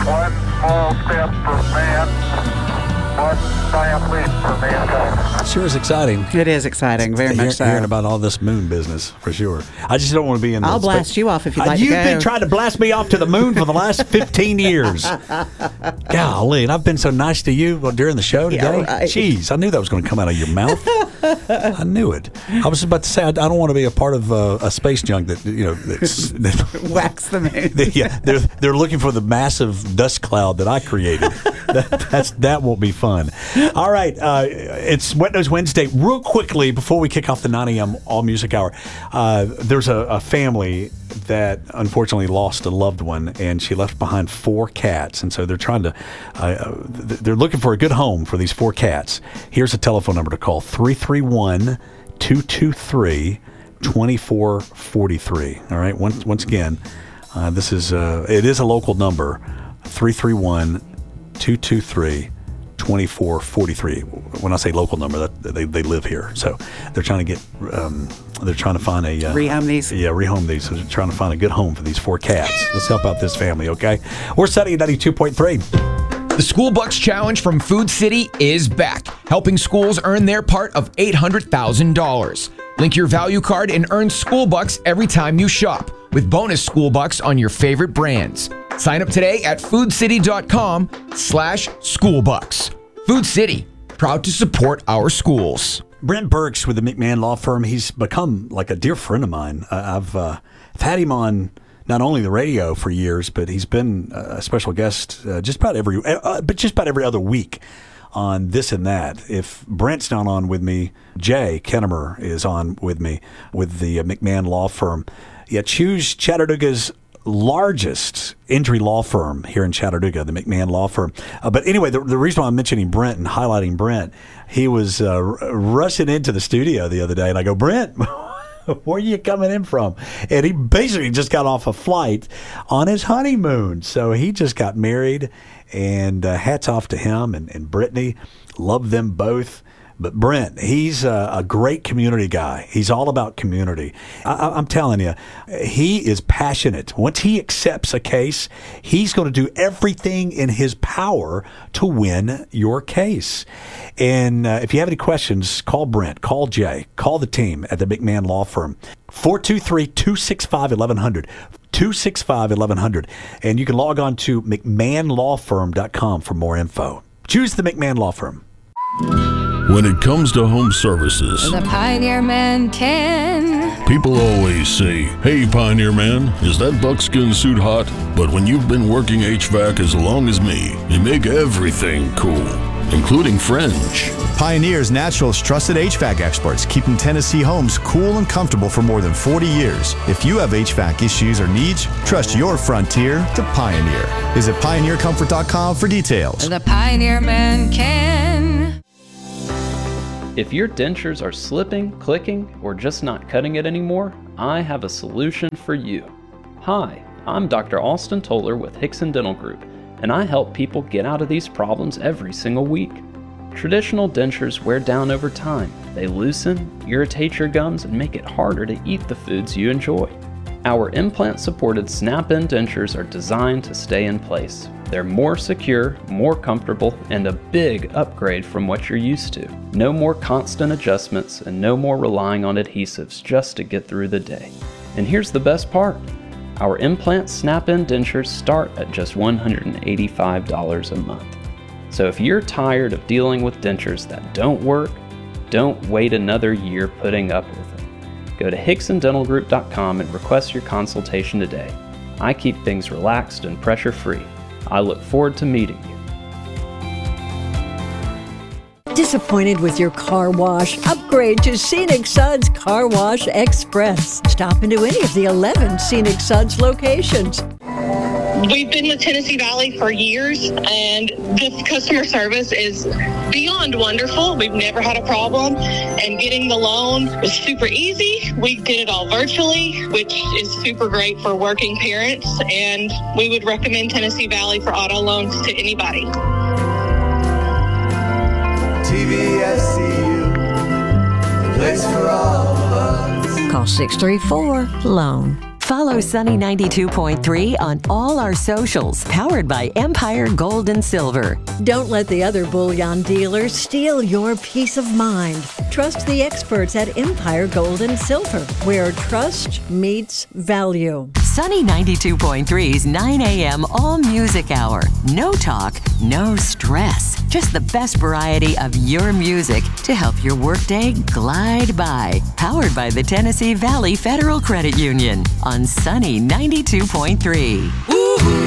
One small step for man, one giant leap for mankind. Sure is exciting. It is exciting, very much so. Hearing about all this moon business, for sure. I just don't want to be in the I'll blast you off if you'd like to You've go. been trying to blast me off to the moon for the last 15 years. Golly, and I've been so nice to you during the show today. Yeah, right. Jeez, I knew that was going to come out of your mouth. I knew it. I was about to say, I don't want to be a part of a space junk that, Wax the moon. Yeah, they're looking for the massive dust cloud that I created. That won't be fun. All right, it's Wet Nose Wednesday. Real quickly, before we kick off the 9 a.m. All Music Hour, there's a family that unfortunately lost a loved one, and she left behind 4 cats, and so they're trying to they're looking for a good home for these 4 cats. Here's a telephone number to call: 331-223-2443. All right, once again, this is it is a local number: 331-223-2443. When I say local number, that they live here, so they're trying to get they're trying to find a Rehome these. Yeah, rehome these. So they're trying to find a good home for these 4 cats. Let's help out this family, okay? We're setting at 92.3. The School Bucks Challenge from Food City is back, helping schools earn their part of $800,000. Link your value card and earn School Bucks every time you shop, with bonus School Bucks on your favorite brands. Sign up today at foodcity.com/schoolbucks. Food City, proud to support our schools. Brent Burks with the McMahon Law Firm. He's become like a dear friend of mine. I've had him on not only the radio for years, but he's been a special guest just about every other week on This and That. If Brent's not on with me, Jay Kennemer is on with me with the McMahon Law Firm. Yeah, choose Chattanooga's largest injury law firm here in Chattanooga, the McMahon Law Firm. But anyway, the reason why I'm mentioning Brent and highlighting Brent, he was rushing into the studio the other day, and I go, Brent, where are you coming in from? And he basically just got off a flight on his honeymoon. So he just got married, and hats off to him and Brittany. Love them both. But Brent, he's a great community guy. He's all about community. I'm telling you, he is passionate. Once he accepts a case, he's going to do everything in his power to win your case. And if you have any questions, call Brent, call Jay, call the team at the McMahon Law Firm. 423-265-1100. 265-1100. And you can log on to McMahonLawFirm.com for more info. Choose the McMahon Law Firm. When it comes to home services, the Pioneer Man can. People always say, "Hey, Pioneer Man, is that buckskin suit hot?" But when you've been working HVAC as long as me, you make everything cool, including French. Pioneer's Natural's trusted HVAC experts, keeping Tennessee homes cool and comfortable for more than 40 years. If you have HVAC issues or needs, trust your frontier to Pioneer. Visit pioneercomfort.com for details. The Pioneer Man can. If your dentures are slipping, clicking, or just not cutting it anymore, I have a solution for you. Hi, I'm Dr. Austin Toller with Hickson Dental Group, and I help people get out of these problems every single week. Traditional dentures wear down over time. They loosen, irritate your gums, and make it harder to eat the foods you enjoy. Our implant-supported snap-in dentures are designed to stay in place. They're more secure, more comfortable, and a big upgrade from what you're used to. No more constant adjustments and no more relying on adhesives just to get through the day. And here's the best part. Our implant snap-in dentures start at just $185 a month. So if you're tired of dealing with dentures that don't work, don't wait another year putting up with it. Go to HicksonDentalGroup.com and request your consultation today. I keep things relaxed and pressure-free. I look forward to meeting you. Disappointed with your car wash? Upgrade to Scenic Suds Car Wash Express. Stop into any of the 11 Scenic Suds locations. We've been with Tennessee Valley for years, and this customer service is beyond wonderful. We've never had a problem, and getting the loan was super easy. We did it all virtually, which is super great for working parents, and we would recommend Tennessee Valley for auto loans to anybody. TVSCU, the place for all of us. Call 634-LOAN. Follow Sunny 92.3 on all our socials, powered by Empire Gold and Silver. Don't let the other bullion dealers steal your peace of mind. Trust the experts at Empire Gold and Silver, where trust meets value. Sunny 92.3's 9 a.m. All Music Hour. No talk, no stress. Just the best variety of your music to help your workday glide by. Powered by the Tennessee Valley Federal Credit Union on Sunny 92.3. Woo-hoo!